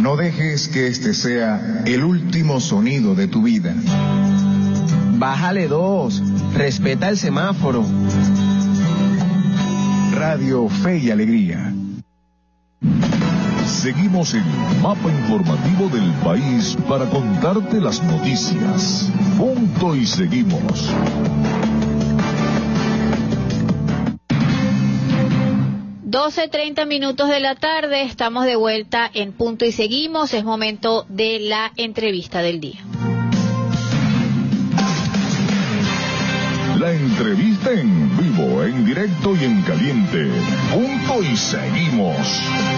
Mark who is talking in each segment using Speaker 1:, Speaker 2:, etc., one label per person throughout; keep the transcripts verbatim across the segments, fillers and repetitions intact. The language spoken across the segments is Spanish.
Speaker 1: No dejes que este sea el último sonido de tu vida.
Speaker 2: Bájale dos, respeta el semáforo.
Speaker 1: Radio Fe y Alegría.
Speaker 3: Seguimos el mapa informativo del país para contarte las noticias. Punto y seguimos.
Speaker 4: doce treinta minutos de la tarde, estamos de vuelta en Punto y Seguimos. Es momento de la entrevista del día.
Speaker 3: La entrevista en vivo, en directo y en caliente. Punto y Seguimos.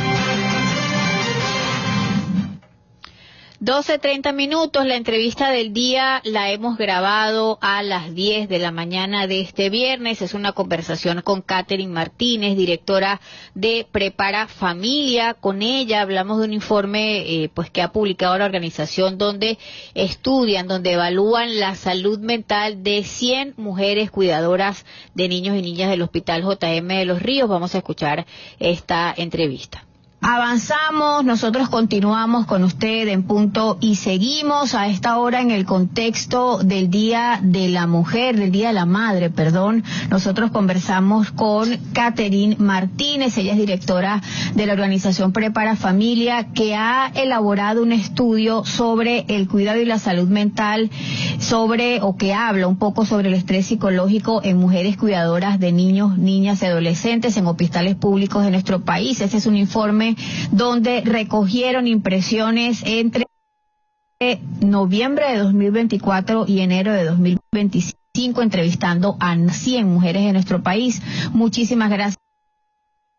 Speaker 4: doce treinta minutos, la entrevista del día la hemos grabado a las diez de la mañana de este viernes. Es una conversación con Catherine Martínez, directora de Prepara Familia. Con ella hablamos de un informe eh, pues que ha publicado la organización, donde estudian, donde evalúan la salud mental de cien mujeres cuidadoras de niños y niñas del Hospital J M de Los Ríos. Vamos a escuchar esta entrevista.
Speaker 5: Avanzamos, nosotros continuamos con usted en Punto y Seguimos a esta hora en el contexto del Día de la Mujer, del Día de la Madre, perdón. Nosotros conversamos con Catherine Martínez, ella es directora de la organización Prepara Familia, que ha elaborado un estudio sobre el cuidado y la salud mental, sobre, o que habla un poco sobre el estrés psicológico en mujeres cuidadoras de niños, niñas y adolescentes en hospitales públicos de nuestro país. Ese es un informe donde recogieron impresiones entre noviembre de dos mil veinticuatro y enero de dos mil veinticinco, entrevistando a cien mujeres de nuestro país. Muchísimas gracias